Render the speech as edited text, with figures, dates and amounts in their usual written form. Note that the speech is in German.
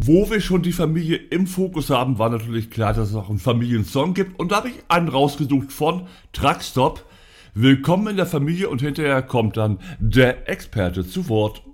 Wo wir schon die Familie im Fokus haben, war natürlich klar, dass es auch einen Familiensong gibt. Und da habe ich einen rausgesucht von Truckstop. Willkommen in der Familie, und hinterher kommt dann der Experte zu Wort.